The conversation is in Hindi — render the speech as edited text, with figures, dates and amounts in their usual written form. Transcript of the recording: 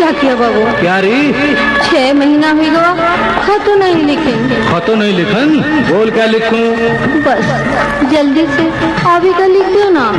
क्या किया बाबू? क्या री? 6 महीना हो गया, खत नहीं लिखेंगे। खत नहीं लिखन? बोल क्या लिखूं? बस जल्दी से अभी का लिख दो ना।